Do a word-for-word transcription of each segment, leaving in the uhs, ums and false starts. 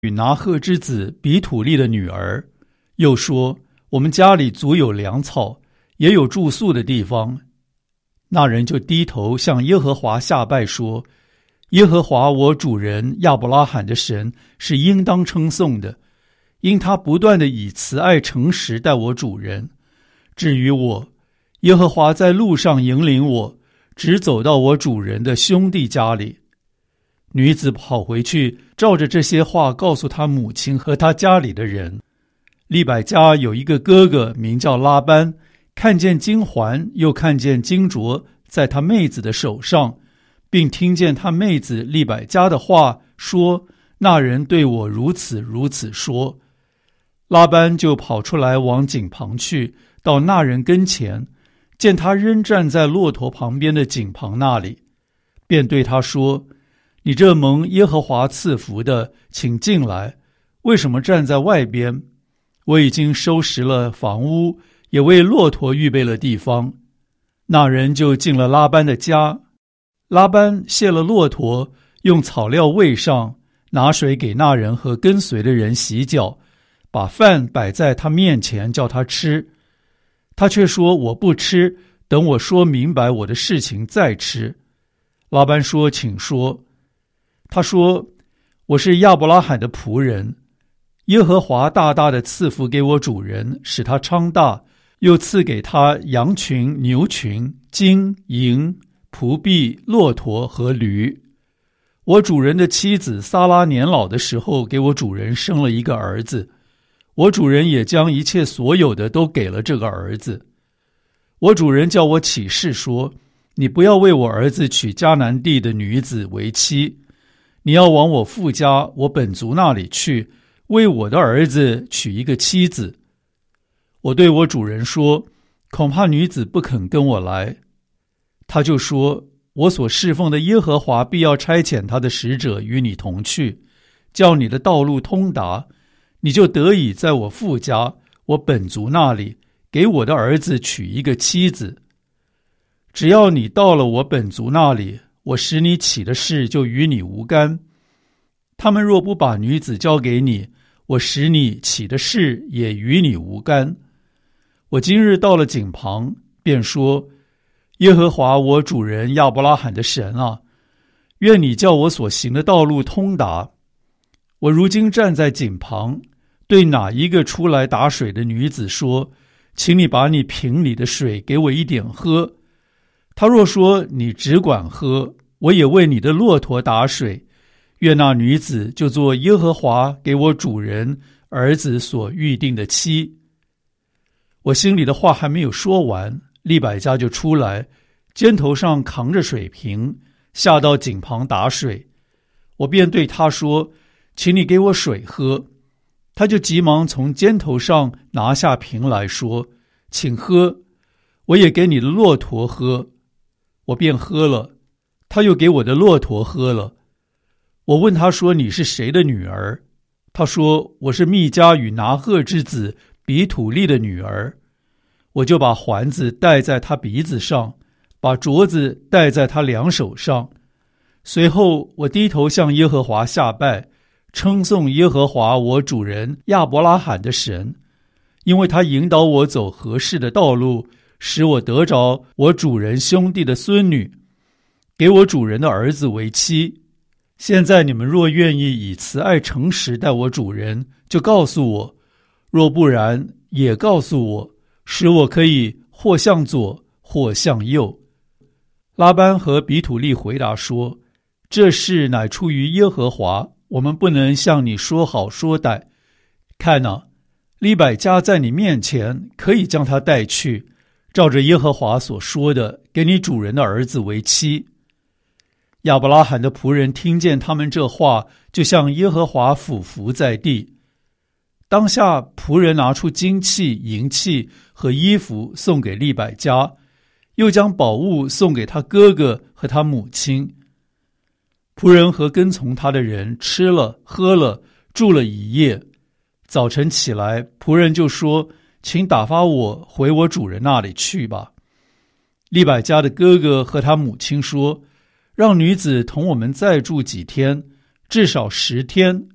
与拿鹤之子比土利的女儿，又说：我们家里足有粮草，也有住宿的地方。那人就低头向耶和华下拜说：耶和华我主人亚伯拉罕的神是应当称颂的，因他不断地以慈爱诚实待我主人。至于我，耶和华在路上引领我，直走到我主人的兄弟家里。女子跑回去，照着这些话告诉她母亲和她家里的人。利百加有一个哥哥名叫拉班，看见金环又看见金镯在他妹子的手上，并听见他妹子利百加的话，说：那人对我如此如此说。拉班就跑出来往井旁去，到那人跟前，见他仍站在骆驼旁边的井旁那里，便对他说：你这蒙耶和华赐福的，请进来，为什么站在外边？我已经收拾了房屋，也为骆驼预备了地方。那人就进了拉班的家。拉班卸了骆驼，用草料喂上，拿水给那人和跟随的人洗脚，把饭摆在他面前叫他吃。他却说：我不吃，等我说明白我的事情再吃。拉班说：请说。他说：我是亚伯拉罕的仆人，耶和华大大的赐福给我主人，使他昌大，又赐给他羊群、牛群、金银、仆婢、骆驼和驴。我主人的妻子撒拉年老的时候，给我主人生了一个儿子，我主人也将一切所有的都给了这个儿子。我主人叫我起誓说：你不要为我儿子娶迦南地的女子为妻，你要往我父家我本族那里去，为我的儿子娶一个妻子。我对我主人说：恐怕女子不肯跟我来。他就说：我所侍奉的耶和华必要差遣他的使者与你同去，叫你的道路通达，你就得以在我父家我本族那里给我的儿子娶一个妻子。只要你到了我本族那里，我使你起的事就与你无干。他们若不把女子交给你，我使你起的事也与你无干。我今日到了井旁，便说：耶和华我主人亚伯拉罕的神啊，愿你叫我所行的道路通达。我如今站在井旁，对哪一个出来打水的女子说：请你把你瓶里的水给我一点喝。他若说：你只管喝，我也为你的骆驼打水，愿那女子就做耶和华给我主人儿子所预定的妻。我心里的话还没有说完，利百加就出来，肩头上扛着水瓶，下到井旁打水。我便对他说：请你给我水喝。他就急忙从肩头上拿下瓶来说：请喝，我也给你的骆驼喝。我便喝了，他又给我的骆驼喝了。我问他说：你是谁的女儿？他说：我是密迦与拿鹤之子比土利的女儿。我就把环子戴在他鼻子上，把镯子戴在他两手上。随后我低头向耶和华下拜，称颂耶和华我主人亚伯拉罕的神，因为他引导我走合适的道路，使我得着我主人兄弟的孙女，给我主人的儿子为妻。现在你们若愿意以慈爱诚实待我主人，就告诉我；若不然，也告诉我，使我可以或向左，或向右。拉班和比土利回答说：这事乃出于耶和华，我们不能向你说好说歹。看哪，利百加在你面前，可以将他带去，照着耶和华所说的，给你主人的儿子为妻。亚伯拉罕的仆人听见他们这话，就向耶和华俯伏在地。当下仆人拿出金器、银器和衣服送给利百加，又将宝物送给他哥哥和他母亲。仆人和跟从他的人吃了喝了，住了一夜。早晨起来，仆人就说：请打发我回我主人那里去吧。利百加的哥哥和他母亲说：让女子同我们再住几天，至少十天，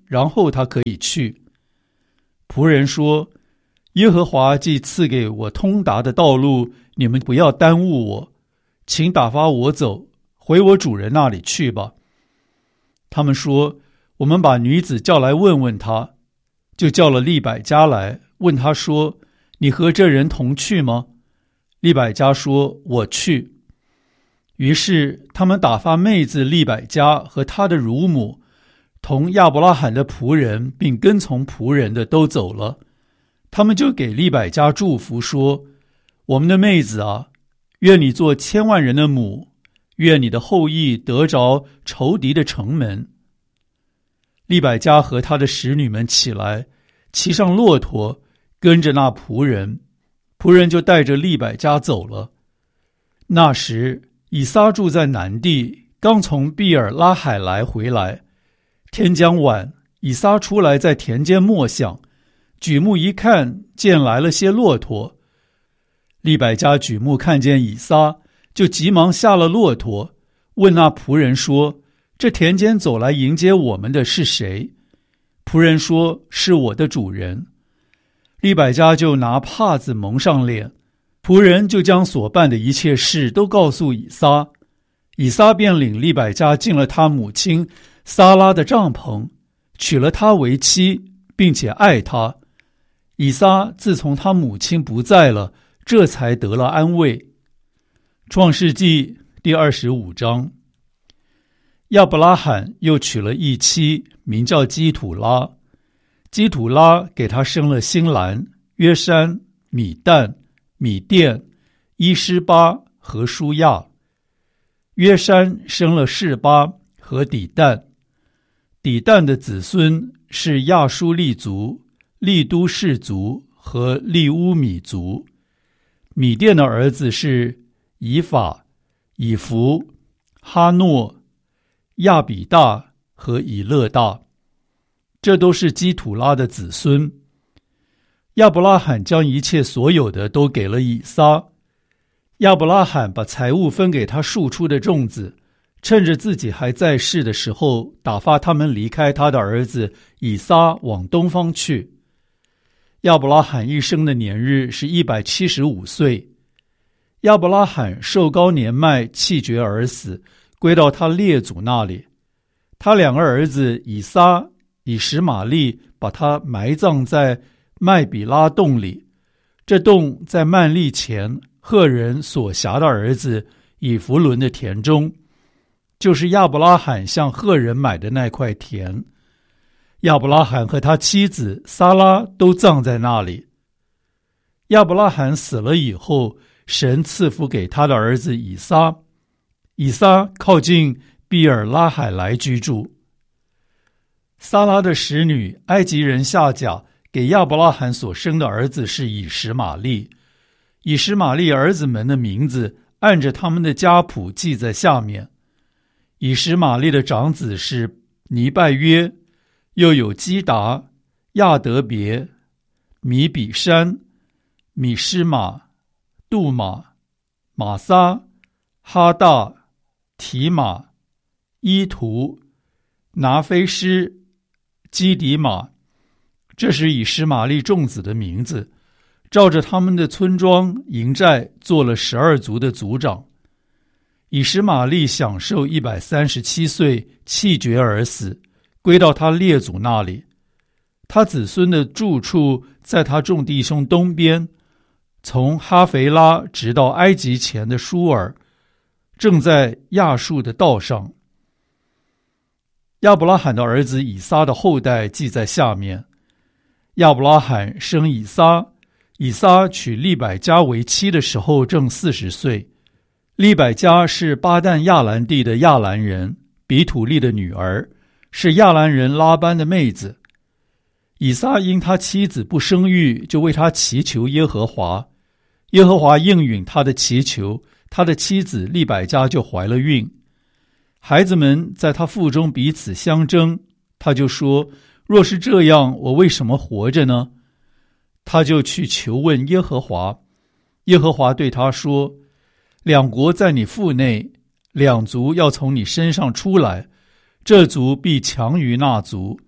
然后他可以去。仆人说，耶和华既赐给我通达的道路，你们不要耽误我，请打发我走，回我主人那里去吧。他们说，我们把女子叫来问问她。就叫了利百加来，问他说，你和这人同去吗？利百加说，我去。于是他们打发妹子利百加和他的乳母同亚伯拉罕的仆人并跟从仆人的都走了。他们就给利百加祝福说，我们的妹子啊，愿你做千万人的母，愿你的后裔得着仇敌的城门。利百加和他的使女们起来，骑上骆驼，跟着那仆人，仆人就带着利百加走了。那时以撒住在南地，刚从毕尔拉海来回来，天将晚，以撒出来在田间默想，举目一看，见来了些骆驼。利百加举目看见以撒，就急忙下了骆驼，问那仆人说，这田间走来迎接我们的是谁？仆人说，是我的主人。利百加就拿帕子蒙上脸，仆人就将所办的一切事都告诉以撒。以撒便领利百加进了他母亲撒拉的帐篷，娶了她为妻，并且爱她。以撒自从他母亲不在了，这才得了安慰。创世纪第二十五章。亚伯拉罕又娶了一妻，名叫基土拉。基土拉给他生了辛兰、约山、米旦、米甸、伊施巴和舒亚。约山生了示巴和底旦。底旦的子孙是亚舒利族、利都氏族和利乌米族。米甸的儿子是以法、以弗、哈诺、亚比大和以勒大，这都是基土拉的子孙。亚伯拉罕将一切所有的都给了以撒。亚伯拉罕把财物分给他庶出的众子，趁着自己还在世的时候，打发他们离开他的儿子以撒往东方去。亚伯拉罕一生的年日是一百七十五岁。亚伯拉罕寿高年迈，气绝而死，归到他列祖那里。他两个儿子以撒、以实玛利把他埋葬在麦比拉洞里，这洞在曼利前赫人所辖的儿子以弗伦的田中，就是亚伯拉罕向赫人买的那块田。亚伯拉罕和他妻子撒拉都葬在那里。亚伯拉罕死了以后，神赐福给他的儿子以撒。以撒靠近毕尔拉海来居住。撒拉的使女埃及人夏甲给亚伯拉罕所生的儿子是以实玛利。以实玛利儿子们的名字按着他们的家谱记在下面。以实玛利的长子是尼拜约，又有基达、亚德别、米比山、米施玛、杜玛、玛撒、哈大、提玛、伊图、拿菲施、基底玛。这是以实玛利众子的名字，照着他们的村庄营寨做了十二族的族长。以实玛利享受一百三十七岁，气绝而死，归到他列祖那里。他子孙的住处在他众弟兄东边，从哈腓拉直到埃及前的舒尔，正在亚述的道上。亚伯拉罕的儿子以撒的后代记在下面。亚伯拉罕生以撒，以撒娶利百加为妻的时候正四十岁。利百加是巴旦亚兰地的亚兰人，比土利的女儿，是亚兰人拉班的妹子。以撒因他妻子不生育，就为他祈求耶和华。耶和华应允他的祈求，他的妻子利百加就怀了孕。孩子们在他腹中彼此相争，他就说，若是这样，我为什么活着呢？他就去求问耶和华。耶和华对他说，两国在你腹内，两族要从你身上出来，这族必强于那族，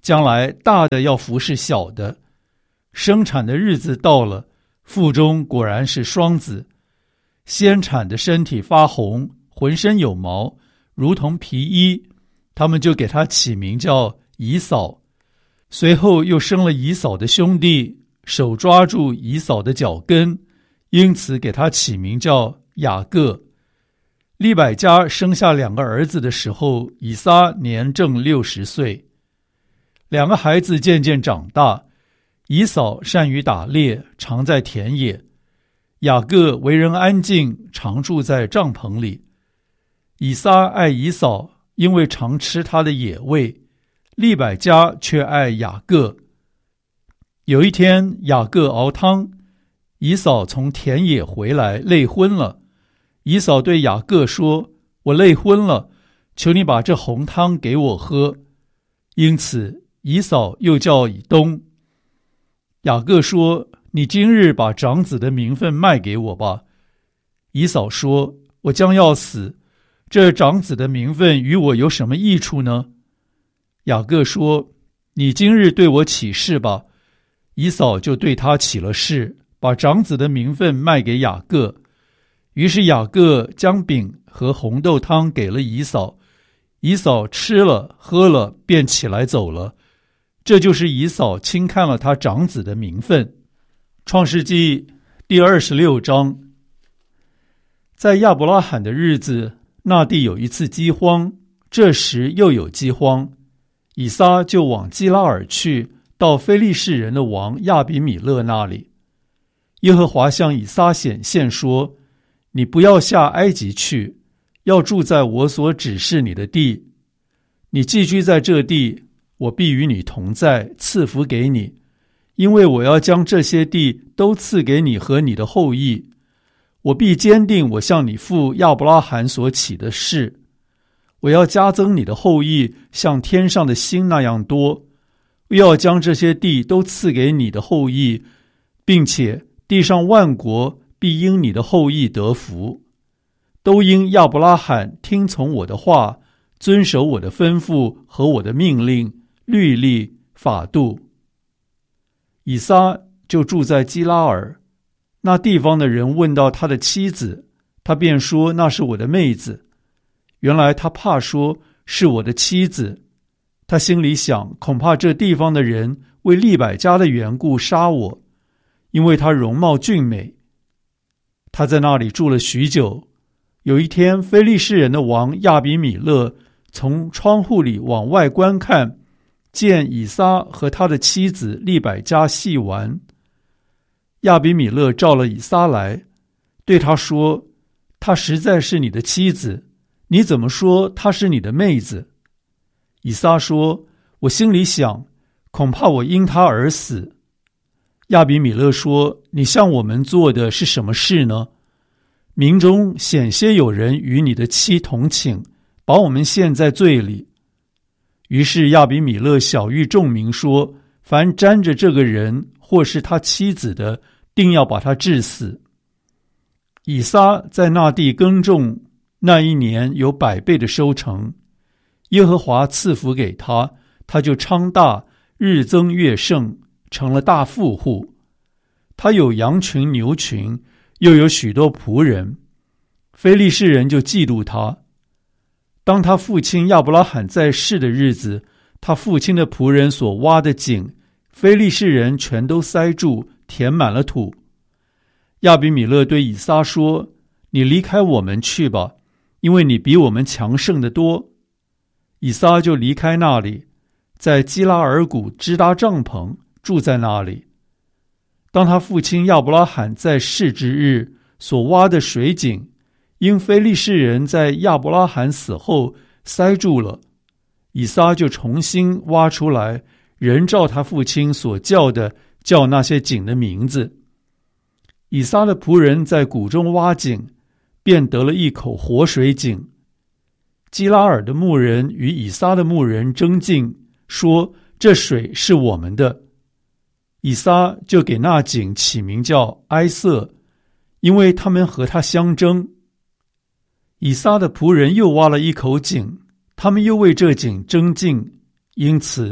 将来大的要服侍小的。生产的日子到了，腹中果然是双子。先产的身体发红，浑身有毛，如同皮衣，他们就给他起名叫以扫。随后又生了以扫的兄弟，手抓住以扫的脚跟，因此给他起名叫雅各。利百加生下两个儿子的时候，以撒年正六十岁。两个孩子渐渐长大，以扫善于打猎，常在田野；雅各为人安静，常住在帐篷里。以撒爱以扫，因为常吃他的野味；利百加却爱雅各。有一天，雅各熬汤，以扫从田野回来，累昏了。以扫对雅各说：“我累昏了，求你把这红汤给我喝。”因此，以扫又叫以东。雅各说：“你今日把长子的名分卖给我吧。”以扫说：“我将要死，这长子的名分与我有什么益处呢？”雅各说：“你今日对我起誓吧。”以扫就对他起了誓，把长子的名分卖给雅各。于是雅各将饼和红豆汤给了以扫，以扫吃了喝了，便起来走了。这就是以扫轻看了他长子的名分。创世纪第二十六章。在亚伯拉罕的日子，那地有一次饥荒，这时又有饥荒，以撒就往基拉尔去，到非利士人的王亚比米勒那里。耶和华向以撒显现说：“你不要下埃及去，要住在我所指示你的地。你寄居在这地，我必与你同在，赐福给你，因为我要将这些地都赐给你和你的后裔。我必坚定我向你父亚伯拉罕所起的誓，我要加增你的后裔，像天上的星那样多。我要将这些地都赐给你的后裔，并且地上万国必因你的后裔得福，都因亚伯拉罕听从我的话，遵守我的吩咐和我的命令、律例、法度。”以撒就住在基拉尔，那地方的人问到他的妻子，他便说：“那是我的妹子。”原来他怕说是我的妻子，他心里想，恐怕这地方的人为利百加的缘故杀我，因为她容貌俊美。他在那里住了许久。有一天，非利士人的王亚比米勒从窗户里往外观看，见以撒和他的妻子利百加戏玩。亚比米勒召了以撒来，对他说：“她实在是你的妻子，你怎么说她是你的妹子？”以撒说：“我心里想，恐怕我因她而死。”亚比米勒说：“你向我们做的是什么事呢？民中险些有人与你的妻同寝，把我们陷在罪里。”于是亚比米勒晓谕众民说：“凡沾着这个人或是他妻子的，定要把他治死。”以撒在那地耕种，那一年有百倍的收成。耶和华赐福给他，他就昌大，日增月盛，成了大富户。他有羊群牛群，又有许多仆人。非利士人就嫉妒他。当他父亲亚伯拉罕在世的日子，他父亲的仆人所挖的井，非利士人全都塞住，填满了土。亚比米勒对以撒说：“你离开我们去吧，因为你比我们强盛得多。”以撒就离开那里，在基拉尔谷支搭帐篷，住在那里。当他父亲亚伯拉罕在世之日，所挖的水井，因非利士人在亚伯拉罕死后塞住了，以撒就重新挖出来，仍照他父亲所叫的，叫那些井的名字。以撒的仆人在谷中挖井，便得了一口活水井。基拉尔的牧人与以撒的牧人争竞，说：“这水是我们的。”以撒就给那井起名叫埃瑟，因为他们和他相争。以撒的仆人又挖了一口井，他们又为这井争竞，因此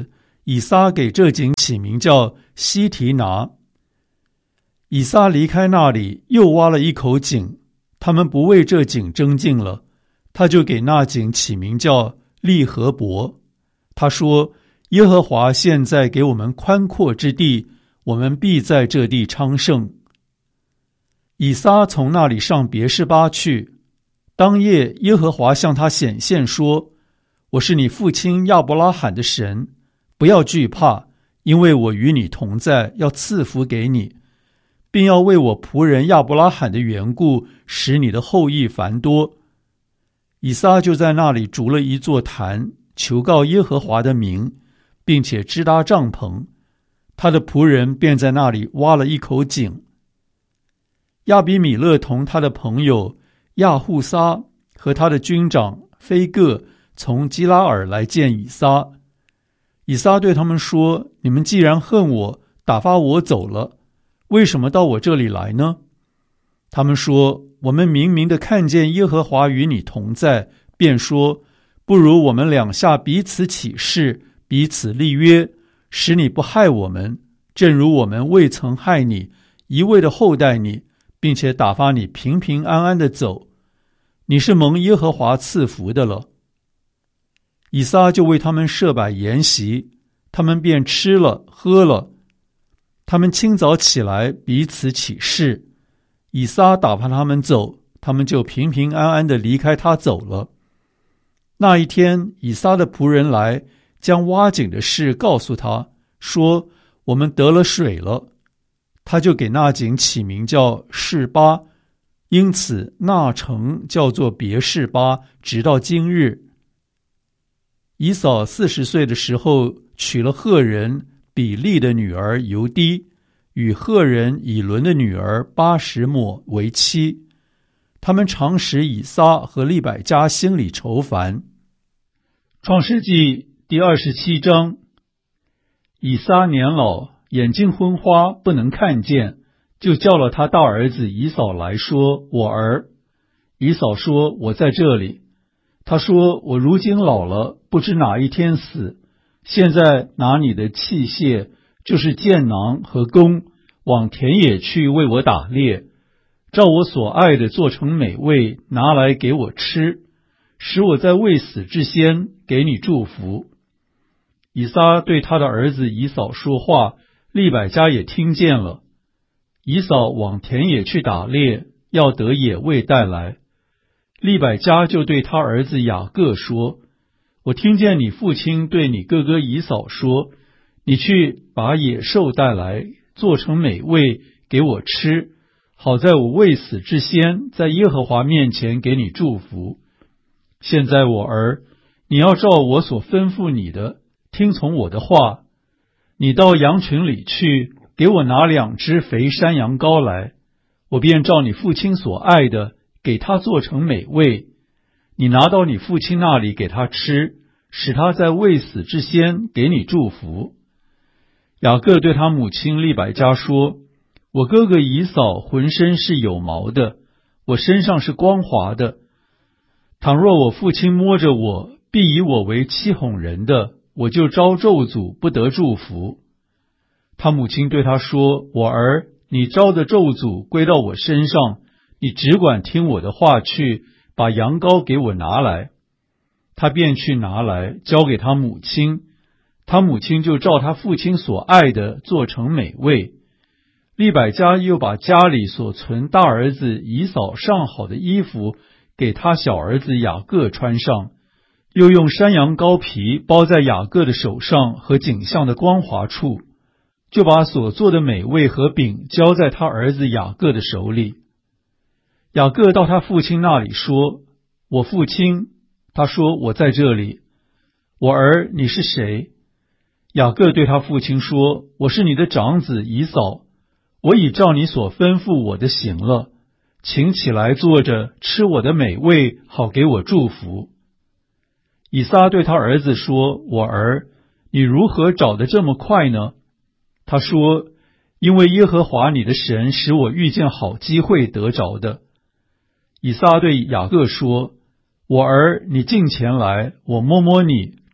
以撒给这井起名叫西提拿。以撒离开那里，又挖了一口井，他们不为这井争竞了，他就给那井起名叫利和伯。他说，耶和华现在给我们宽阔之地，我们必在这地昌盛。以撒从那里上别是巴去，当夜耶和华向他显现说，我是你父亲亚伯拉罕的神，不要惧怕，因为我与你同在，要赐福给你，并要为我仆人亚伯拉罕的缘故，使你的后裔繁多。以撒就在那里筑了一座坛，求告耶和华的名，并且支搭帐篷。他的仆人便在那里挖了一口井。亚比米勒同他的朋友亚户撒和他的军长菲各从基拉尔来见以撒。以撒对他们说，你们既然恨我，打发我走了，为什么到我这里来呢？他们说，我们明明的看见耶和华与你同在，便说，不如我们两下彼此起誓，彼此立约，使你不害我们，正如我们未曾害你，一味的厚待你，并且打发你平平安安的走，你是蒙耶和华赐福的了。以撒就为他们设摆筵席，他们便吃了喝了。他们清早起来彼此起誓，以撒打发他们走，他们就平平安安地离开他走了。那一天，以撒的仆人来，将挖井的事告诉他，说，我们得了水了。他就给那井起名叫示巴，因此那城叫做别示巴，直到今日。以扫四十岁的时候，娶了赫人比利的女儿犹低，与赫人以伦的女儿巴什抹为妻。他们常使以撒和利百加心里愁烦。创世纪第二十七章。以撒年老，眼睛昏花，不能看见，就叫了他大儿子以扫来说，我儿。以扫说，我在这里。他说，我如今老了，不知哪一天死，现在拿你的器械，就是箭囊和弓，往田野去为我打猎，照我所爱的做成美味，拿来给我吃，使我在未死之先给你祝福。以撒对他的儿子以扫说话，利百加也听见了。以扫往田野去打猎，要得野味带来。利百加就对他儿子雅各说，我听见你父亲对你哥哥以扫说，你去把野兽带来，做成美味给我吃，好在我未死之先，在耶和华面前给你祝福。现在我儿，你要照我所吩咐你的，听从我的话。你到羊群里去，给我拿两只肥山羊羔来，我便照你父亲所爱的，给他做成美味。你拿到你父亲那里给他吃，使他在未死之先给你祝福。雅各对他母亲利百加说，我哥哥以扫浑身是有毛的，我身上是光滑的。倘若我父亲摸着我，必以我为欺哄人的，我就招咒诅，不得祝福。他母亲对他说，我儿，你招的咒诅归到我身上，你只管听我的话去，把羊羔给我拿来。他便去拿来，交给他母亲。他母亲就照他父亲所爱的做成美味。利百加又把家里所存大儿子以扫上好的衣服给他小儿子雅各穿上，又用山羊羔皮包在雅各的手上和颈项的光滑处，就把所做的美味和饼交在他儿子雅各的手里。雅各到他父亲那里说，我父亲。他说，我在这里。我儿，你是谁？雅各对他父亲说，我是你的长子以扫，我已照你所吩咐我的行了，请起来坐着吃我的美味，好给我祝福。以撒对他儿子说，我儿，你如何找得这么快呢？他说，因为耶和华你的神使我遇见好机会得着的。以撒对雅各说，我儿，你近前来，我摸摸你，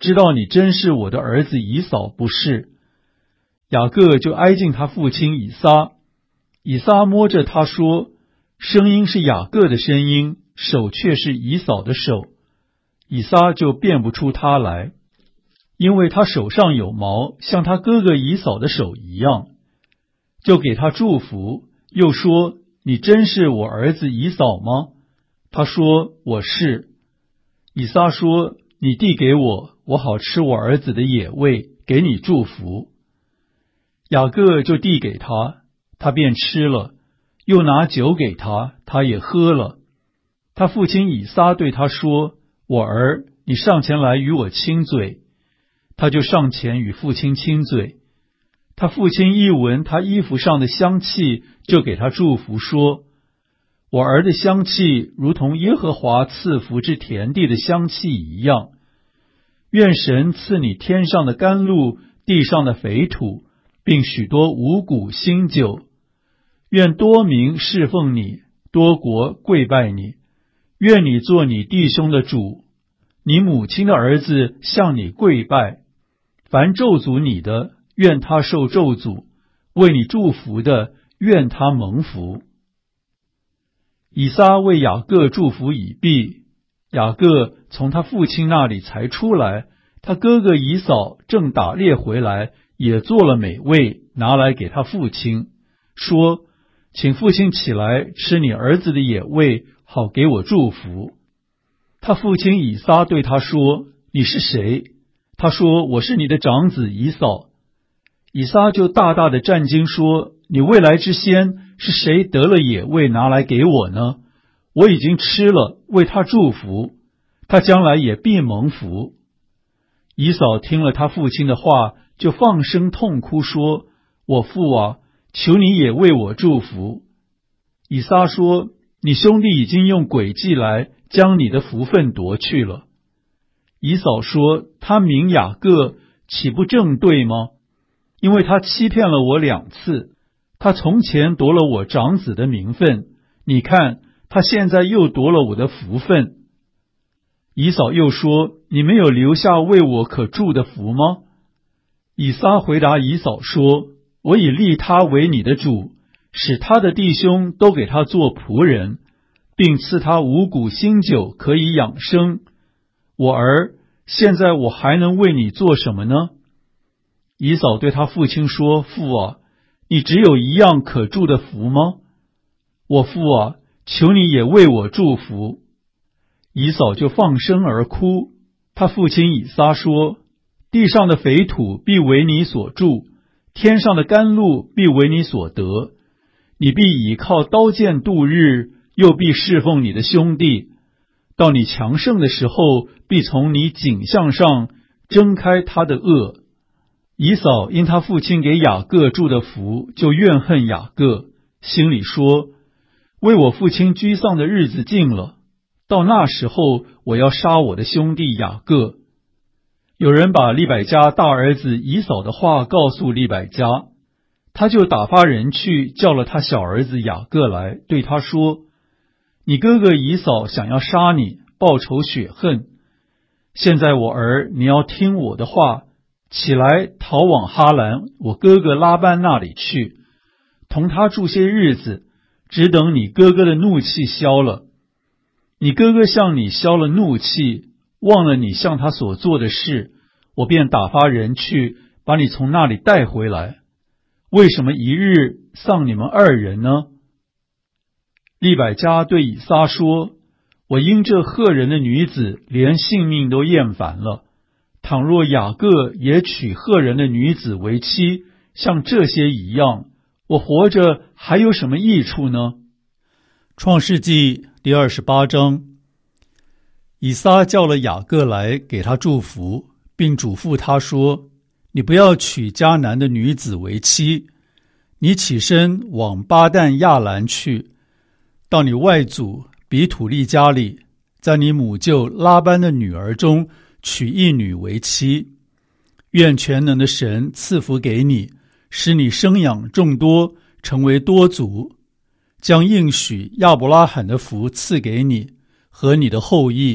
知道你真是我的儿子以扫，不是？”雅各就挨近他父亲以撒，以撒摸着他说：“声音是雅各的声音，手却是以扫的手。”以撒就辨不出他来，因为他手上有毛，像他哥哥以扫的手一样。就给他祝福，又说：“你真是我儿子以扫吗？”他说：“我是。”以撒说：“你递给我，我好吃我儿子的野味，给你祝福。”雅各就递给他，他便吃了，又拿酒给他，他也喝了。他父亲以撒对他说：“我儿，你上前来与我亲嘴。”他就上前与父亲亲嘴。他父亲一闻他衣服上的香气，就给他祝福说：“我儿的香气如同耶和华赐福之田地的香气一样。愿神赐你天上的甘露，地上的肥土，并许多五谷新酒。愿多民侍奉你，多国跪拜你。愿你做你弟兄的主，你母亲的儿子向你跪拜。凡咒诅你的，愿他受咒诅；为你祝福的，愿他蒙福。”以撒为雅各祝福已毕，雅各从他父亲那里才出来，他哥哥以扫正打猎回来，也做了美味，拿来给他父亲，说：“请父亲起来吃你儿子的野味，好给我祝福。”他父亲以撒对他说：“你是谁？”他说：“我是你的长子以扫。”以撒就大大的战惊说：“你未来之先是谁得了野味拿来给我呢？我已经吃了，为他祝福，他将来也必蒙福。”以扫听了他父亲的话，就放声痛哭说：“我父啊，求你也为我祝福。”以撒说：“你兄弟已经用诡计来将你的福分夺去了。”以扫说：“他名雅各，岂不正对吗？因为他欺骗了我两次，他从前夺了我长子的名分，你看他现在又夺了我的福分。”以扫又说：“你没有留下为我可祝的福吗？”以撒回答以扫说：“我已立他为你的主，使他的弟兄都给他做仆人，并赐他五谷新酒可以养生。我儿，现在我还能为你做什么呢？”以扫对他父亲说：“父啊，你只有一样可祝的福吗？我父啊，求你也为我祝福。”以扫就放声而哭。他父亲以撒说：“地上的肥土必为你所住，天上的甘露必为你所得。你必倚靠刀剑度日，又必侍奉你的兄弟。到你强盛的时候，必从你颈项上挣开他的轭。”以扫因他父亲给雅各祝的福，就怨恨雅各，心里说：“为我父亲居丧的日子近了，到那时候我要杀我的兄弟雅各。”有人把利百加大儿子以扫的话告诉利百加，他就打发人去叫了他小儿子雅各来，对他说：“你哥哥以扫想要杀你，报仇雪恨。现在我儿，你要听我的话，起来逃往哈兰我哥哥拉班那里去，同他住些日子，只等你哥哥的怒气消了。你哥哥向你消了怒气，忘了你向他所做的事，我便打发人去把你从那里带回来。为什么一日丧你们二人呢？”利百加对以撒说：“我因这赫人的女子，连性命都厌烦了。倘若雅各也娶赫人的女子为妻，像这些一样，我活着还有什么益处呢？”创世纪第二十八章。以撒叫了雅各来，给他祝福，并嘱咐他说：“你不要娶迦南的女子为妻，你起身往巴旦亚兰去，到你外祖比土利家里，在你母舅拉班的女儿中娶一女为妻。愿全能的神赐福给你，使你生养众多，成为多族，将应许亚伯拉罕的福赐给你和你的后裔，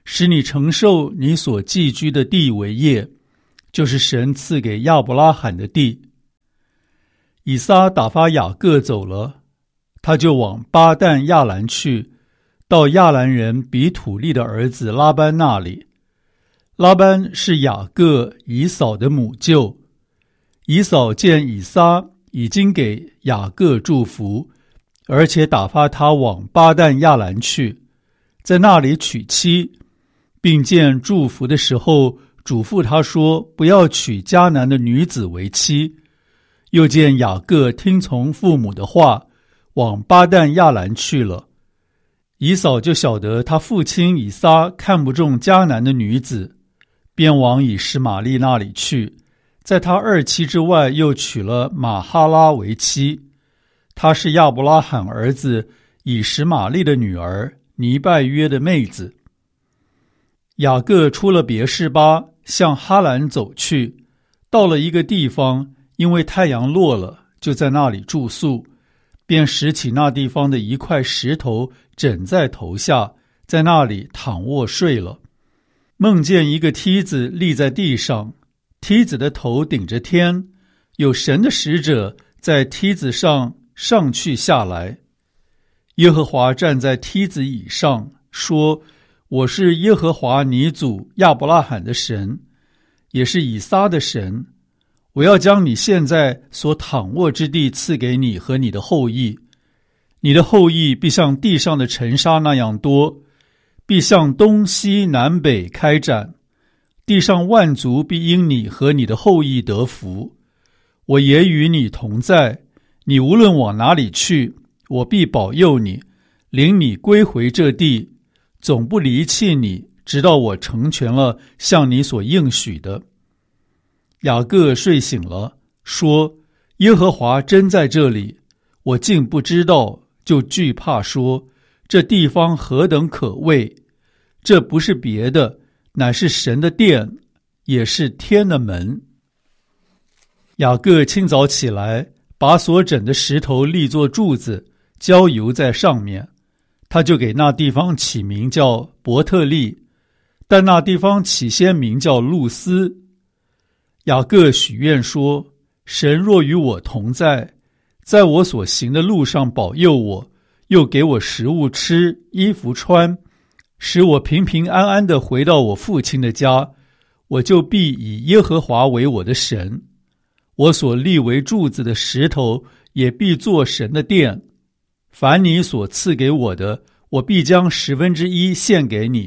使你承受你所寄居的地为业，就是神赐给亚伯拉罕的地。以撒打发雅各走了，他就往巴旦亚兰去，到亚兰人比土利的儿子拉班那里。拉班是雅各以扫的母舅。以扫见以撒已经给雅各祝福，而且打发他往巴旦亚兰去，在那里娶妻，并见祝福的时候嘱咐他说，不要娶迦南的女子为妻。又见雅各听从父母的话，往巴旦亚兰去了。以扫就晓得他父亲以撒看不中迦南的女子，便往以实玛利那里去，在他二妻之外又娶了玛哈拉为妻。她是亚伯拉罕儿子以实玛利的女儿尼拜约的妹子。雅各出了别是巴，向哈兰走去，到了一个地方，因为太阳落了，就在那里住宿，便拾起那地方的一块石头枕在头下，在那里躺卧睡了。梦见一个梯子立在地上，梯子的头顶着天，有神的使者在梯子上上去下来。耶和华站在梯子以上，说，我是耶和华你祖亚伯拉罕的神，也是以撒的神。我要将你现在所躺卧之地赐给你和你的后裔，你的后裔必像地上的尘沙那样多，必向东西南北开展，地上万族必因你和你的后裔得福。我也与你同在，你无论往哪里去，我必保佑你，领你归回这地，总不离弃你，直到我成全了向你所应许的。雅各睡醒了，说，耶和华真在这里，我竟不知道，就惧怕说，这地方何等可畏！这不是别的，乃是神的殿，也是天的门。雅各清早起来，把所枕的石头立作柱子，浇油在上面，他就给那地方起名叫伯特利，但那地方起先名叫路斯。雅各许愿说，神若与我同在，在我所行的路上保佑我，又给我食物吃，衣服穿，使我平平安安地回到我父亲的家，我就必以耶和华为我的神，我所立为柱子的石头也必作神的殿。凡你所赐给我的，我必将十分之一献给你。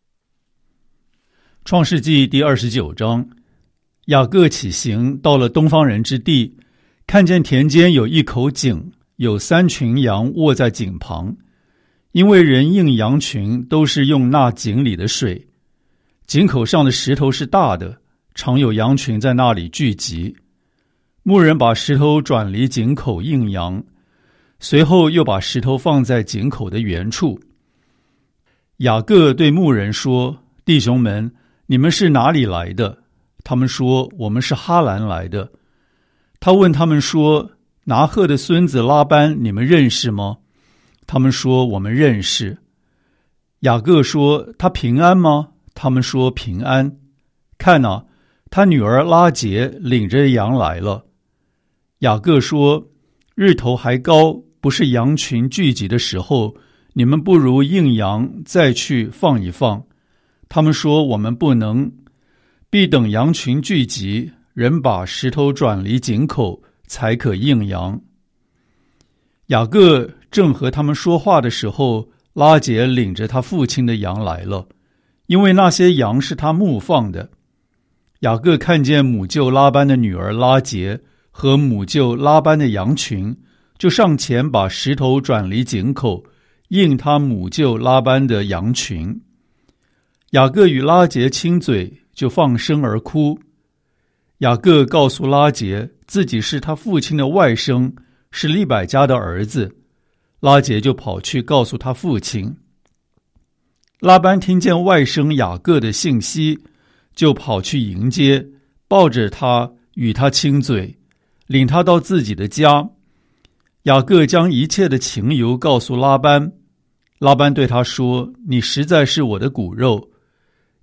创世纪第二十九章。雅各起行，到了东方人之地，看见田间有一口井，有三群羊卧在井旁，因为人应羊群都是用那井里的水。井口上的石头是大的，常有羊群在那里聚集。牧人把石头转离井口应羊，随后又把石头放在井口的原处。雅各对牧人说，弟兄们，你们是哪里来的？他们说，我们是哈兰来的。他问他们说，拿鹤的孙子拉班你们认识吗？他们说，我们认识。雅各说，他平安吗？他们说，平安。看啊，他女儿拉结领着羊来了。雅各说，日头还高，不是羊群聚集的时候，你们不如应羊再去放一放。他们说，我们不能，必等羊群聚集，人把石头转离井口，才可应羊。雅各正和他们说话的时候，拉结领着他父亲的羊来了，因为那些羊是他牧放的。雅各看见母舅拉班的女儿拉结和母舅拉班的羊群，就上前把石头转离井口，应他母舅拉班的羊群。雅各与拉结亲嘴，就放声而哭。雅各告诉拉结，自己是他父亲的外甥，是利百加的儿子。拉结就跑去告诉他父亲。拉班听见外甥雅各的信息，就跑去迎接，抱着他与他亲嘴，领他到自己的家。雅各将一切的情由告诉拉班。拉班对他说，你实在是我的骨肉，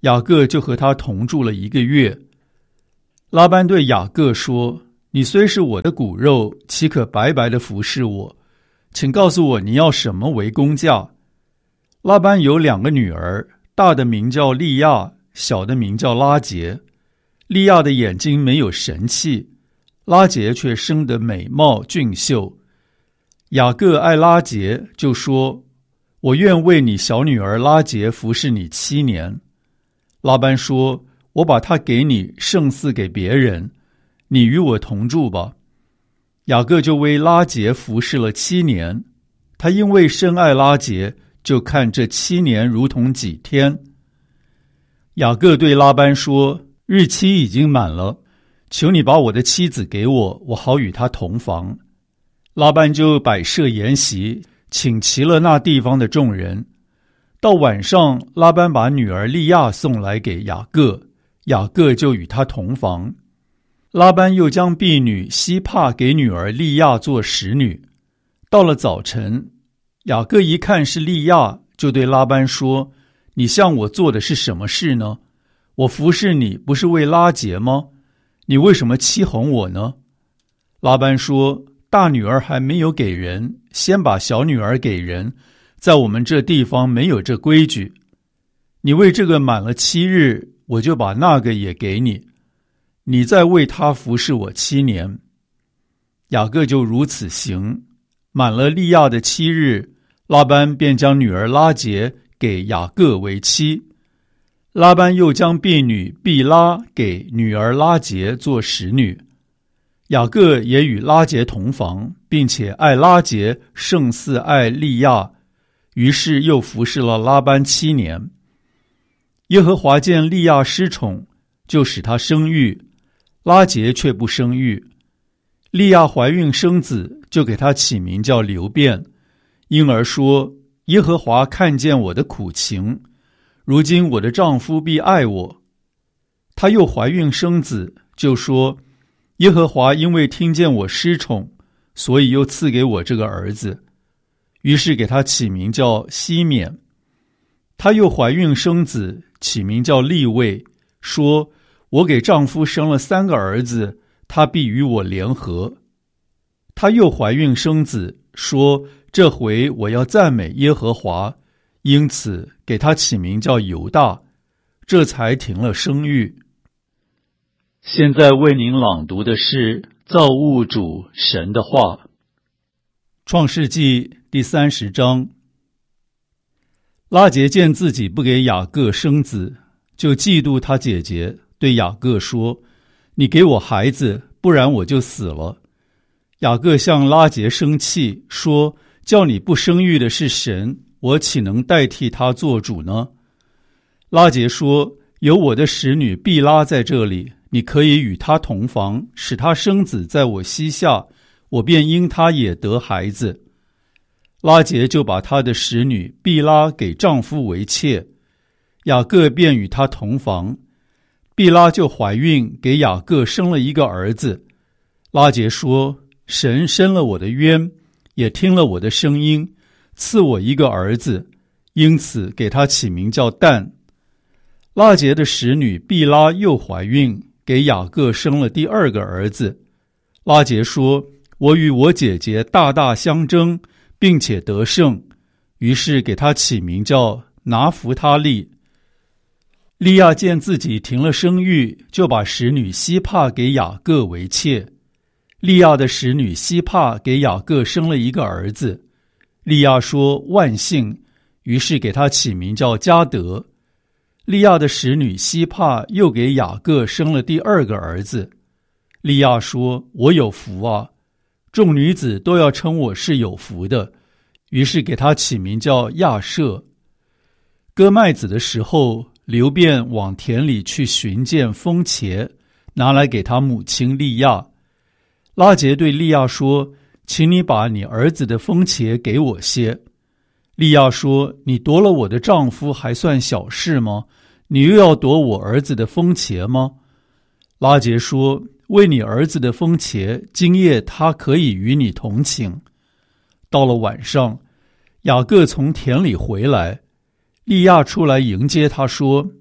雅各就和他同住了一个月。拉班对雅各说：你虽是我的骨肉，岂可白白的服侍我？请告诉我你要什么为工价？拉班有两个女儿，大的名叫利亚，小的名叫拉结。利亚的眼睛没有神气，拉结却生得美貌俊秀。雅各爱拉结，就说：我愿为你小女儿拉结服侍你七年。拉班说：我把她给你，胜似给别人，你与我同住吧。雅各就为拉结服侍了七年，他因为深爱拉结，就看这七年如同几天。雅各对拉班说：日期已经满了，求你把我的妻子给我，我好与她同房。拉班就摆设筵席，请齐了那地方的众人。到晚上，拉班把女儿利亚送来给雅各，雅各就与她同房。拉班又将婢女西帕给女儿利亚做使女。到了早晨，雅各一看是利亚，就对拉班说：你向我做的是什么事呢？我服侍你不是为拉结吗？你为什么欺哄我呢？拉班说：大女儿还没有给人，先把小女儿给人，在我们这地方没有这规矩。你为这个满了七日，我就把那个也给你，你再为他服侍我七年。雅各就如此行。满了利亚的七日，拉班便将女儿拉结给雅各为妻。拉班又将婢女毕拉给女儿拉结做使女。雅各也与拉结同房，并且爱拉结胜似爱利亚，于是又服侍了拉班七年。耶和华见利亚失宠，就使她生育，拉结却不生育。利亚怀孕生子，就给她起名叫流便，因而说：耶和华看见我的苦情，如今我的丈夫必爱我。她又怀孕生子，就说：耶和华因为听见我失宠，所以又赐给我这个儿子。于是给他起名叫西缅。她又怀孕生子，起名叫利未，说：我给丈夫生了三个儿子，他必与我联合。她又怀孕生子，说：这回我要赞美耶和华，因此给他起名叫犹大，这才停了生育。现在为您朗读的是造物主神的话。创世纪第三十章。拉结见自己不给雅各生子，就嫉妒他姐姐，对雅各说：你给我孩子，不然我就死了。雅各向拉结生气，说：叫你不生育的是神，我岂能代替他做主呢？拉结说：有我的使女毕拉在这里，你可以与她同房，使她生子在我膝下，我便因她也得孩子。拉结就把她的使女毕拉给丈夫为妾，雅各便与她同房。毕拉就怀孕，给雅各生了一个儿子。拉结说：神伸了我的冤，也听了我的声音，赐我一个儿子，因此给他起名叫但。拉结的使女毕拉又怀孕，给雅各生了第二个儿子。拉结说：我与我姐姐大大相争，并且得胜，于是给他起名叫拿弗他利。利亚见自己停了生育，就把使女西帕给雅各为妾。利亚的使女西帕给雅各生了一个儿子。利亚说：万幸，于是给他起名叫迦得。利亚的使女西帕又给雅各生了第二个儿子。利亚说：我有福啊，众女子都要称我是有福的，于是给他起名叫亚舍。割麦子的时候，流便往田里去寻见风茄，拿来给他母亲利亚。拉结对利亚说：请你把你儿子的风茄给我些。利亚说：你夺了我的丈夫还算小事吗？你又要夺我儿子的风茄吗？拉结说：为你儿子的风茄，今夜他可以与你同寝。到了晚上，雅各从田里回来，利亚出来迎接他说：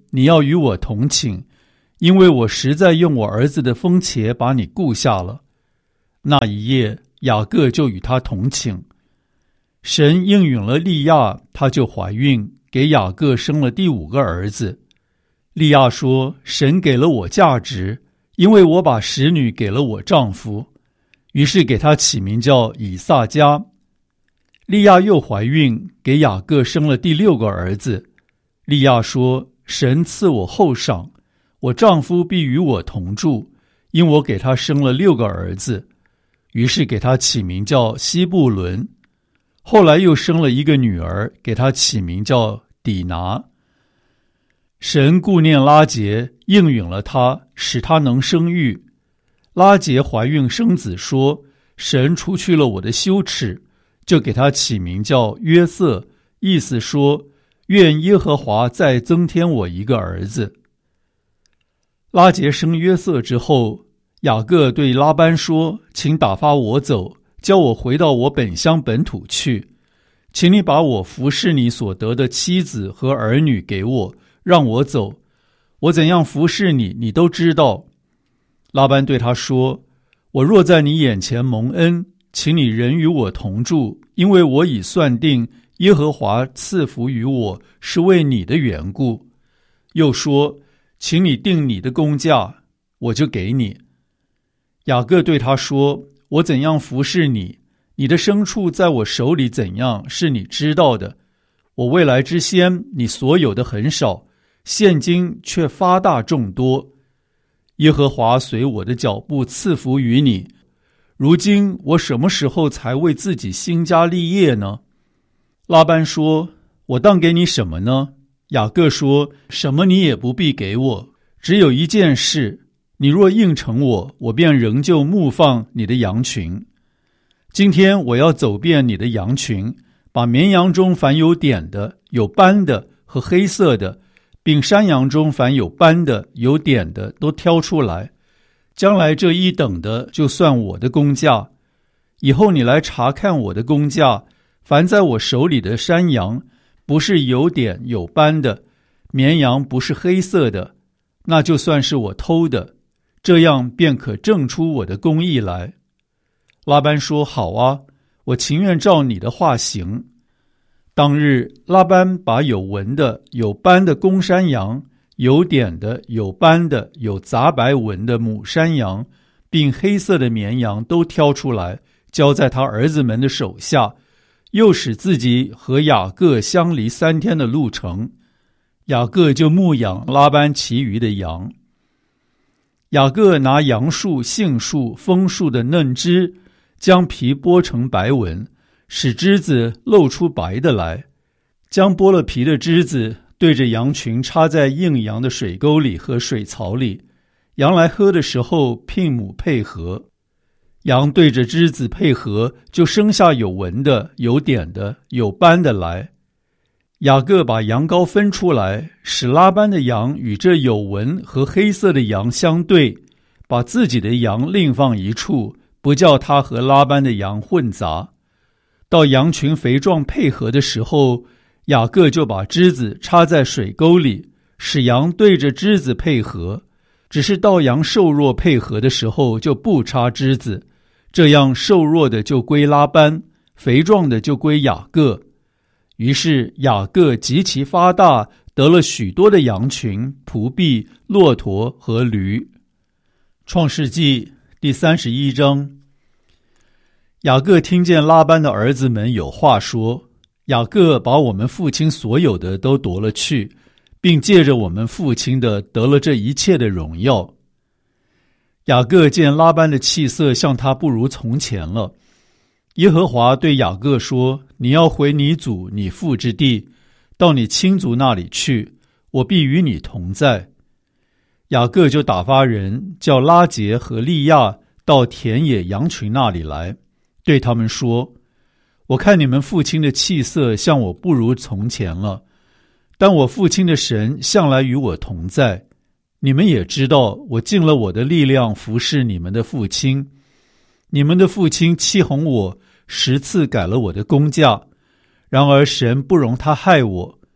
你要与我同寝，因为我实在用我儿子的风茄把你顾下了。那一夜，雅各就与他同寝。神应允了利亚，她就怀孕，给雅各生了第五个儿子。利亚说，神给了我价值，因为我把使女给了我丈夫，于是给她起名叫以撒迦。利亚又怀孕，给雅各生了第六个儿子。利亚说，神赐我厚赏，我丈夫必与我同住，因我给他生了六个儿子，于是给他起名叫西布伦。后来又生了一个女儿，给他起名叫底拿。神顾念拉结，应允了他，使他能生育。拉结怀孕生子，说，神除去了我的羞耻，就给他起名叫约瑟，意思说，愿耶和华再增添我一个儿子。拉结生约瑟之后，雅各对拉班说，请打发我走，叫我回到我本乡本土去，请你把我服侍你所得的妻子和儿女给我，让我走，我怎样服侍你，你都知道。拉班对他说，我若在你眼前蒙恩，请你仍与我同住，因为我已算定耶和华赐福于我，是为你的缘故。又说，请你定你的工价，我就给你。雅各对他说，我怎样服侍你，你的牲畜在我手里怎样，是你知道的。我未来之先，你所有的很少，现今却发大众多。耶和华随我的脚步赐福于你。如今我什么时候才为自己兴家立业呢？拉班说，我当给你什么呢？雅各说，什么你也不必给我，只有一件事，你若应承我，我便仍旧牧放你的羊群。今天我要走遍你的羊群，把绵羊中凡有点的、有斑的和黑色的，并山羊中凡有斑的、有点的都挑出来，将来这一等的就算我的工价。以后你来查看我的工价，凡在我手里的山羊不是有点有斑的，绵羊不是黑色的，那就算是我偷的，这样便可证出我的公义来。拉班说，好啊，我情愿照你的话行。当日拉班把有纹的、有斑的公山羊，有点的、有斑的、有杂白纹的母山羊，并黑色的绵羊都挑出来，交在他儿子们的手下，又使自己和雅各相离三天的路程。雅各就牧养拉班其余的羊。雅各拿杨树、杏树、枫树的嫩枝，将皮剥成白纹，使枝子露出白的来，将剥了皮的枝子对着羊群插在硬羊的水沟里和水槽里，羊来喝的时候聘母配合。羊对着枝子配合，就生下有纹的、有点的、有斑的来。雅各把羊羔分出来，使拉班的羊与这有纹和黑色的羊相对，把自己的羊另放一处，不叫他和拉班的羊混杂。到羊群肥壮配合的时候，雅各就把枝子插在水沟里，使羊对着枝子配合。只是到羊瘦弱配合的时候，就不插枝子，这样瘦弱的就归拉班，肥壮的就归雅各。于是雅各极其发大，得了许多的羊群、仆婢、骆驼和驴。创世纪第三十一章。雅各听见拉班的儿子们有话说，雅各把我们父亲所有的都夺了去，并借着我们父亲的得了这一切的荣耀。雅各见拉班的气色像他不如从前了。耶和华对雅各说，你要回你祖你父之地，到你亲族那里去，我必与你同在。雅各就打发人叫拉结和利亚到田野羊群那里来，对他们说，我看你们父亲的气色像我不如从前了，但我父亲的神向来与我同在。你们也知道，我尽了我的力量服侍你们的父亲。你们的父亲欺哄我，十次改了我的工价，然而神不容他害我。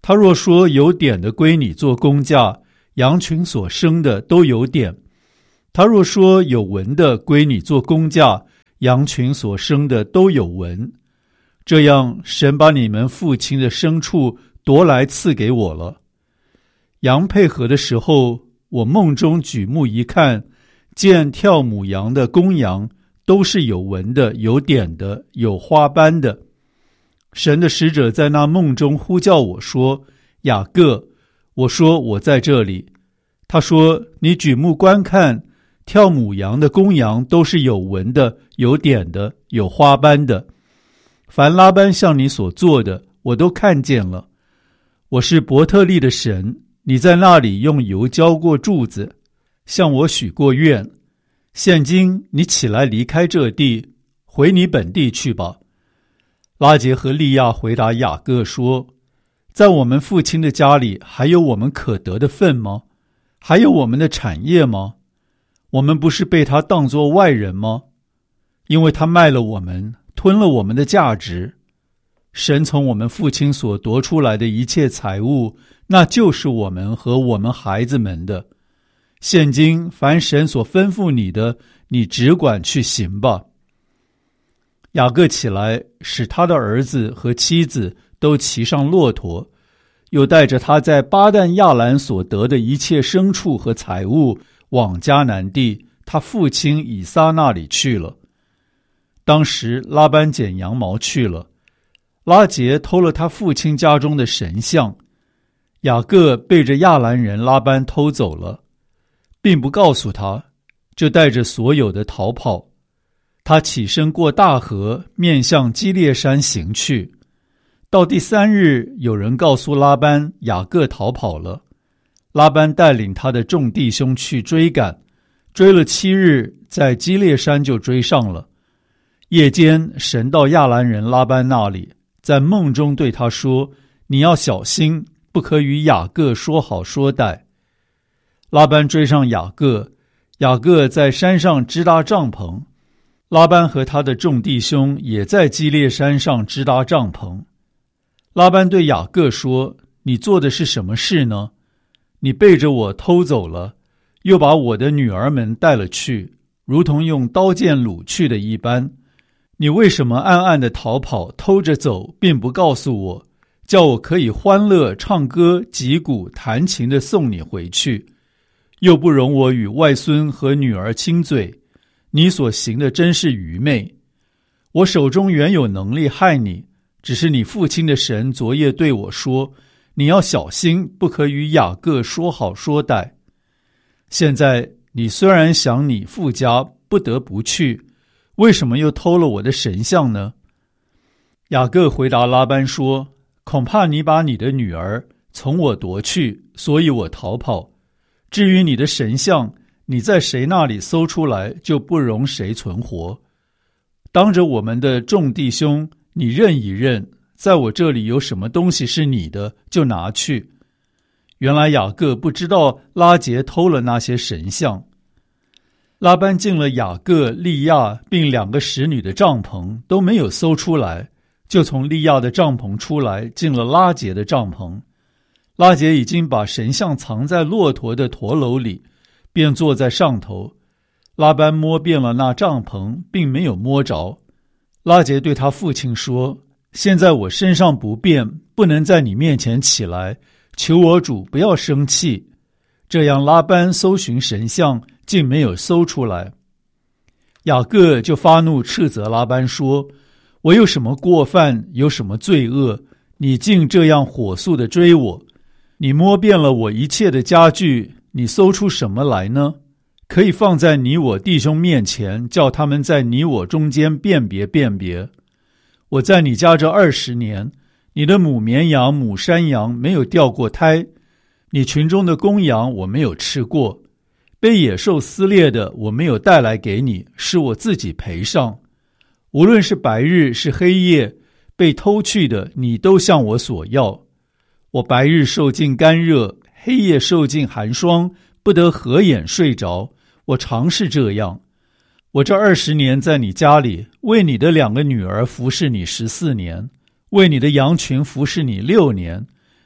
他若说有点的归你做工价，羊群所生的都有点；他若说有纹的归你做工价，羊群所生的都有纹。这样，神把你们父亲的牲畜夺来赐给我了。羊配合的时候，我梦中举目一看，见跳母羊的公羊都是有纹的、有点的、有花斑的。神的使者在那梦中呼叫我说：雅各。我说：我在这里。他说：你举目观看，跳母羊的公羊都是有纹的、有点的、有花斑的。凡拉班向你所做的，我都看见了。我是伯特利的神，你在那里用油浇过柱子，向我许过愿。现今你起来离开这地，回你本地去吧。拉结和利亚回答雅各说：在我们父亲的家里还有我们可得的份吗？还有我们的产业吗？我们不是被他当作外人吗？因为他卖了我们，吞了我们的价值。神从我们父亲所夺出来的一切财物，那就是我们和我们孩子们的。现今凡神所吩咐你的，你只管去行吧。雅各起来，使他的儿子和妻子都骑上骆驼，又带着他在巴旦亚兰所得的一切牲畜和财物，往迦南地他父亲以撒那里去了。当时拉班剪羊毛去了，拉结偷了他父亲家中的神像，雅各背着亚兰人拉班偷走了，并不告诉他，就带着所有的逃跑。他起身过大河，面向基列山行去。到第三日，有人告诉拉班，雅各逃跑了。拉班带领他的众弟兄去追赶，追了七日，在基列山就追上了。夜间，神到亚兰人拉班那里，在梦中对他说：你要小心，不可与雅各说好说歹。拉班追上雅各，雅各在山上支搭帐篷，拉班和他的众弟兄也在基列山上支搭帐篷。拉班对雅各说：你做的是什么事呢？你背着我偷走了，又把我的女儿们带了去，如同用刀剑掳去的一般。你为什么暗暗地逃跑，偷着走，并不告诉我，叫我可以欢乐唱歌击鼓弹琴地送你回去，又不容我与外孙和女儿亲嘴？你所行的真是愚昧。我手中原有能力害你，只是你父亲的神昨夜对我说：你要小心，不可与雅各说好说歹。现在你虽然想你父家，不得不去，为什么又偷了我的神像呢？雅各回答拉班说：恐怕你把你的女儿从我夺去，所以我逃跑。至于你的神像，你在谁那里搜出来，就不容谁存活。当着我们的众弟兄，你认一认，在我这里有什么东西是你的，就拿去。原来雅各不知道拉结偷了那些神像。拉班进了雅各、利亚并两个使女的帐篷，都没有搜出来，就从利亚的帐篷出来，进了拉结的帐篷。拉结已经把神像藏在骆驼的驼楼里，便坐在上头。拉班摸遍了那帐篷，并没有摸着。拉结对他父亲说：现在我身上不便，不能在你面前起来，求我主不要生气。这样拉班搜寻神像，竟没有搜出来。雅各就发怒斥责拉班说：我有什么过犯，有什么罪恶，你竟这样火速地追我？你摸遍了我一切的家具，你搜出什么来呢？可以放在你我弟兄面前，叫他们在你我中间辨别辨别。我在你家这二十年，你的母绵羊、母山羊没有掉过胎，你群中的公羊我没有吃过，被野兽撕裂的我没有带来给你，是我自己赔上。无论是白日是黑夜，被偷去的你都向我索要。我白日受尽干热，黑夜受尽寒霜，不得合眼睡着，我常是这样。我这二十年在你家里，为你的两个女儿服侍你十四年，为你的羊群服侍你六年，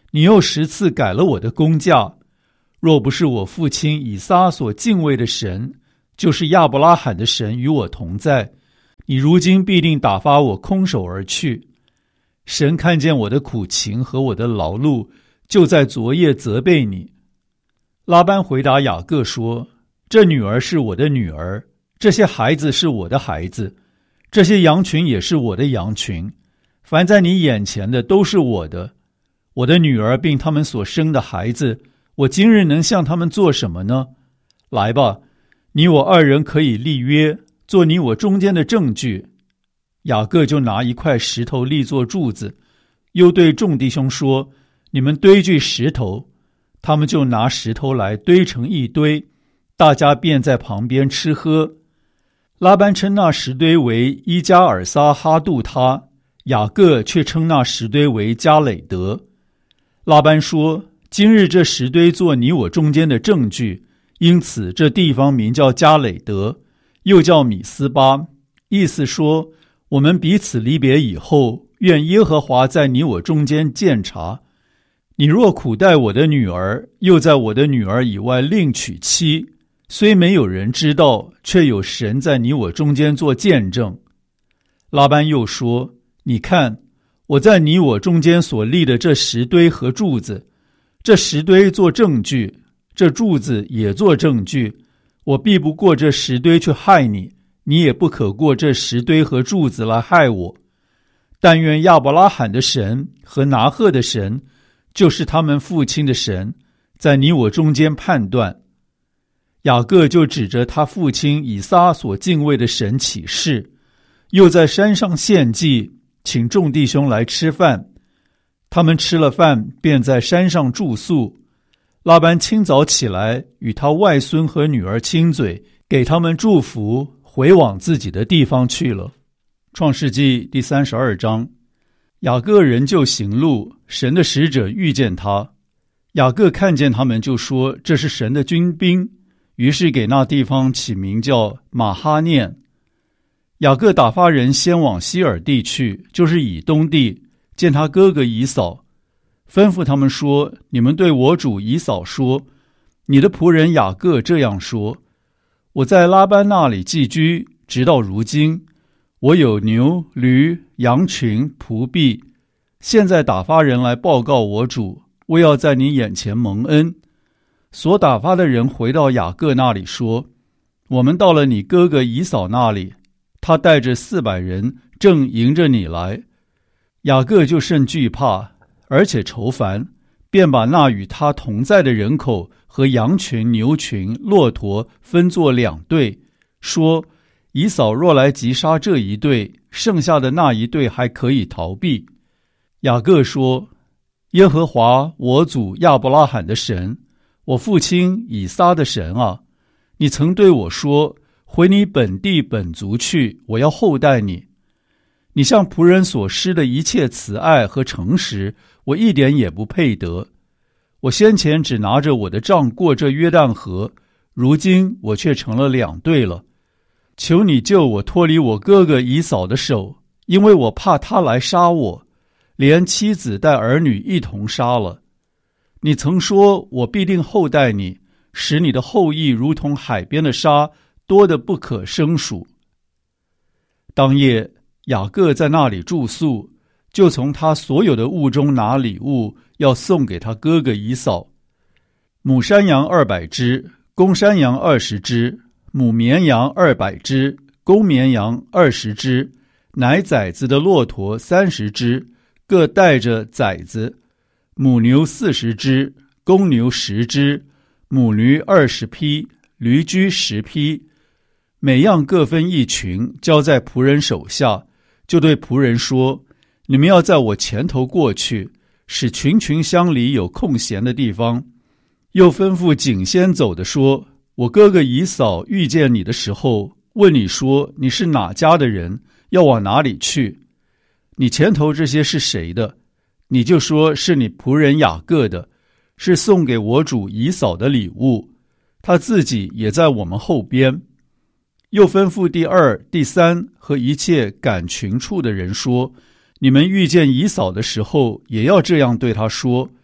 你又十次改了我的工价。若不是我父亲以撒所敬畏的神，就是亚伯拉罕的神与我同在，你如今必定打发我空手而去。神看见我的苦情和我的劳碌，就在昨夜责备你。”拉班回答雅各说：“这女儿是我的女儿，这些孩子是我的孩子，这些羊群也是我的羊群，凡在你眼前的都是我的。我的女儿并他们所生的孩子，我今日能向他们做什么呢？来吧，你我二人可以立约，做你我中间的证据。”雅各就拿一块石头立作柱子，又对众弟兄说：“你们堆聚石头。”他们就拿石头来堆成一堆，大家便在旁边吃喝。拉班称那石堆为伊加尔撒哈杜他，雅各却称那石堆为加累德。拉班说：“今日这石堆做你我中间的证据，因此这地方名叫加累德，又叫米斯巴，意思说，我们彼此离别以后，愿耶和华在你我中间鉴察。你若苦待我的女儿，又在我的女儿以外另娶妻，虽没有人知道，却有神在你我中间做见证。”拉班又说：“你看，我在你我中间所立的这石堆和柱子，这石堆做证据，这柱子也做证据。我必不过这石堆去害你，你也不可过这石堆和柱子来害我。但愿亚伯拉罕的神和拿鹤的神，就是他们父亲的神，在你我中间判断。”雅各就指着他父亲以撒所敬畏的神起誓，又在山上献祭，请众弟兄来吃饭。他们吃了饭，便在山上住宿。拉班清早起来，与他外孙和女儿亲嘴，给他们祝福，回往自己的地方去了。创世纪第三十二章。雅各仍旧行路，神的使者遇见他。雅各看见他们，就说：“这是神的军兵。”于是给那地方起名叫马哈念。雅各打发人先往西尔地去，就是以东地，见他哥哥以扫，吩咐他们说：“你们对我主以扫说，你的仆人雅各这样说：我在拉班那里寄居，直到如今。我有牛、驴、羊群、仆婢。现在打发人来报告我主，我要在你眼前蒙恩。”所打发的人回到雅各那里说：“我们到了你哥哥以扫那里，他带着四百人，正迎着你来。”雅各就甚惧怕，而且愁烦，便把那与他同在的人口和羊群、牛群、骆驼分作两队，说：“以扫若来击杀这一队，剩下的那一队还可以逃避。”雅各说：“耶和华我祖亚伯拉罕的神，我父亲以撒的神啊，你曾对我说，回你本地本族去，我要厚待你。你向仆人所施的一切慈爱和诚实，我一点也不配得。我先前只拿着我的杖过这约旦河，如今我却成了两队了。求你救我脱离我哥哥以扫的手，因为我怕他来杀我，连妻子带儿女一同杀了。你曾说，我必定厚待你，使你的后裔如同海边的沙，多得不可胜数。”当夜，雅各在那里住宿，就从他所有的物中拿礼物，要送给他哥哥以扫：母山羊二百只，公山羊二十只，母绵羊二百只，公绵羊二十只，奶崽子的骆驼三十只，各带着崽子；母牛四十只，公牛十只，母驴二十匹，驴驹十匹，每样各分一群，交在仆人手下。就对仆人说：“你们要在我前头过去，使群群相离，有空闲的地方。”又吩咐颈先走的说：“我哥哥以扫遇见你的时候，问你说，你是哪家的人，要往哪里去？你前头这些是谁的？你就说是你仆人雅各的，是送给我主以扫的礼物，他自己也在我们后边。”又吩咐第二、第三和一切赶群畜的人说：“你们遇见以扫的时候，也要这样对他说：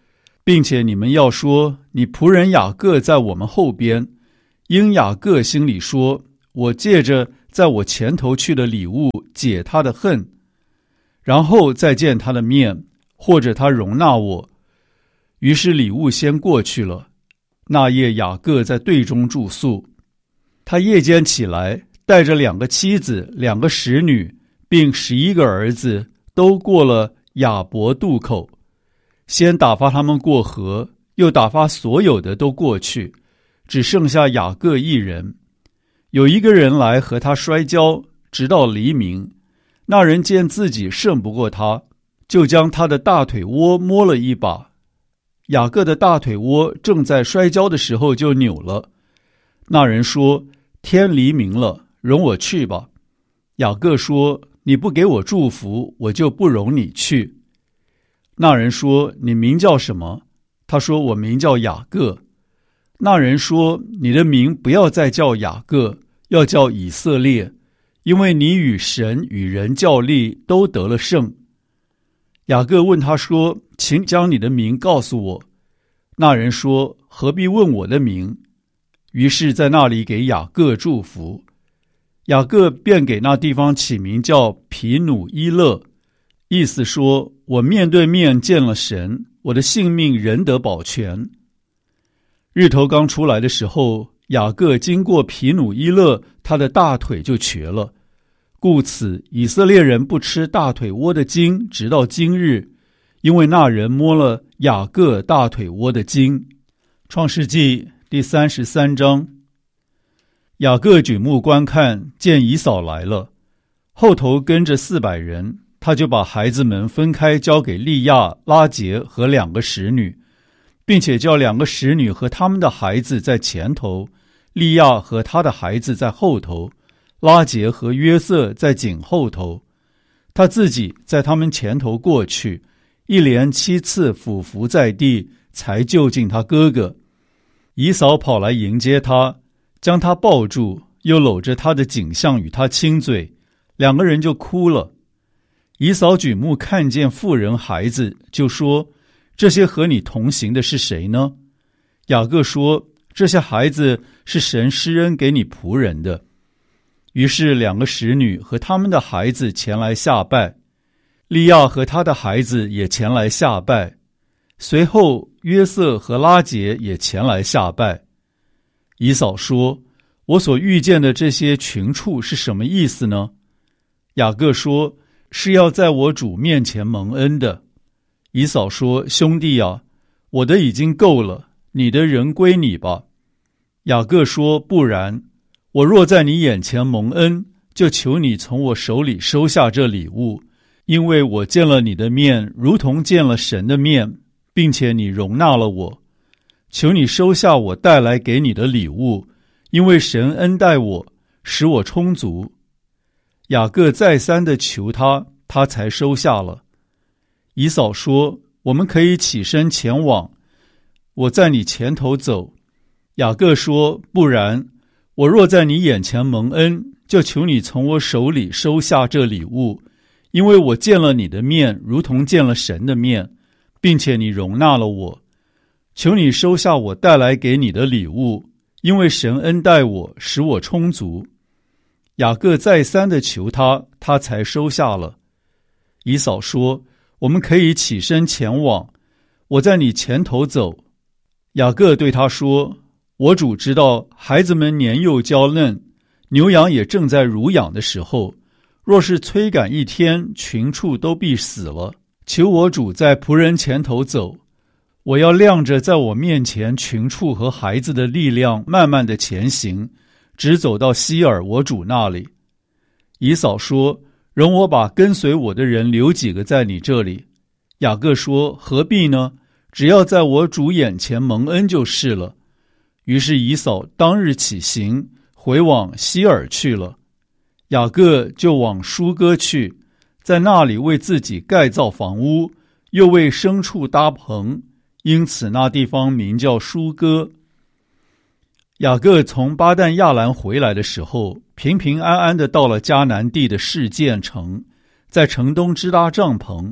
并且你们要说，你仆人雅各在我们后边，因雅各心里说，我借着在我前头去的礼物解他的恨，然后再见他的面，或者他容纳我。于是礼物先过去了。那夜雅各在队中住宿，他夜间起来，带着两个妻子、两个使女，并十一个儿子，都过了雅博渡口。先打发他们过河，又打发所有的都过去，只剩下雅各一人。有一个人来和他摔跤，直到黎明。那人见自己胜不过他，就将他的大腿窝摸了一把。雅各的大腿窝正在摔跤的时候就扭了。那人说，天黎明了，容我去吧。雅各说，你不给我祝福，我就不容你去。那人说，你名叫什么？他说，我名叫雅各。那人说，你的名不要再叫雅各，要叫以色列，因为你与神与人较力都得了胜。雅各问他说，请将你的名告诉我。那人说，何必问我的名？于是在那里给雅各祝福。雅各便给那地方起名叫皮努伊勒，意思说，我面对面见了神，我的性命仍得保全。日头刚出来的时候，雅各经过皮努伊勒，他的大腿就瘸了。故此以色列人不吃大腿窝的筋，直到今日，因为那人摸了雅各大腿窝的筋。创世纪第三十三章。雅各举目观看，见以扫来了，后头跟着四百人，他就把孩子们分开，交给利亚、拉结和两个使女，并且叫两个使女和他们的孩子在前头，利亚和他的孩子在后头，拉结和约瑟在紧后头。他自己在他们前头过去，一连七次俯伏在地，才就近他哥哥。以扫跑来迎接他，将他抱住，又搂着他的颈项与他亲嘴，两个人就哭了。以扫举目看见妇人孩子，就说，这些和你同行的是谁呢？雅各说，这些孩子是神施恩给你仆人的。于是两个使女和他们的孩子前来下拜，利亚和他的孩子也前来下拜，随后约瑟和拉结也前来下拜。以扫说，我所遇见的这些群畜是什么意思呢？雅各说，是要在我主面前蒙恩的。以扫说，兄弟啊，我的已经够了，你的人归你吧。雅各说，不然，我若在你眼前蒙恩，就求你从我手里收下这礼物，因为我见了你的面，如同见了神的面，并且你容纳了我。求你收下我带来给你的礼物，因为神恩待我，使我充足。雅各再三的求他，他才收下了。以扫说，我们可以起身前往，我在你前头走。雅各说，不然，我若在你眼前蒙恩，就求你从我手里收下这礼物，因为我见了你的面，如同见了神的面，并且你容纳了我。求你收下我带来给你的礼物，因为神恩待我，使我充足。雅各再三的求他，他才收下了。以扫说，我们可以起身前往，我在你前头走。雅各对他说，我主知道孩子们年幼娇嫩，牛羊也正在乳养的时候，若是催赶一天，群畜都必死了。求我主在仆人前头走，我要亮着在我面前群畜和孩子的力量，慢慢的前行，直走到希尔我主那里。以扫说，容我把跟随我的人留几个在你这里。雅各说，何必呢？只要在我主眼前蒙恩就是了。于是以扫当日起行，回往希尔去了。雅各就往舒歌去，在那里为自己盖造房屋，又为牲畜搭棚，因此那地方名叫舒歌。雅各从巴旦亚兰回来的时候，平平安安地到了迦南地的示剑城，在城东支搭帐篷，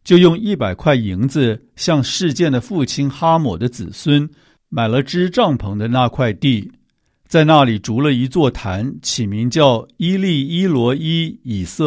就用一百块银子向事件的父亲哈抹的子孙买了支帐篷的那块地，在那里筑了一座坛，起名叫伊利伊罗伊以色